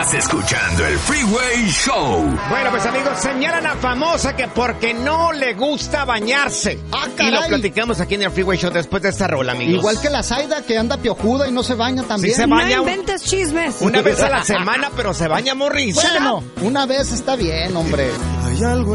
Estás escuchando el Freeway Show. Bueno, pues amigos, señalan a famosa que porque no le gusta bañarse. ¡Ah, y caray! lo platicamos aquí en el Freeway Show después de esta rola, amigos. Igual que la Zaida, que anda piojuda y no se baña también. Sí se baña. No inventes chismes. Una vez a la semana, pero se baña morrisa. Bueno, una vez está bien, hombre. Hay algo